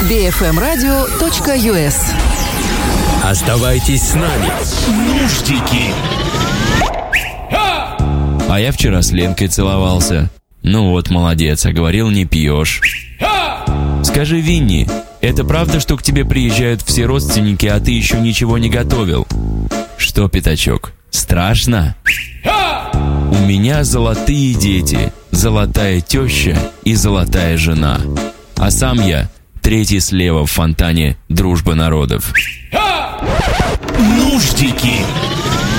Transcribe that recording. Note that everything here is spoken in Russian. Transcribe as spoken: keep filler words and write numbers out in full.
би эф эм радио точка ю эс. Оставайтесь с нами. Нуждики. А я вчера с Ленкой целовался. Ну вот, молодец, а говорил, не пьешь. Скажи, Винни, это правда, что к тебе приезжают все родственники, а ты еще ничего не готовил? Что, Пятачок, страшно? У меня золотые дети, золотая теща и золотая жена. А сам я третий слева в фонтане «Дружба народов». Нуждики.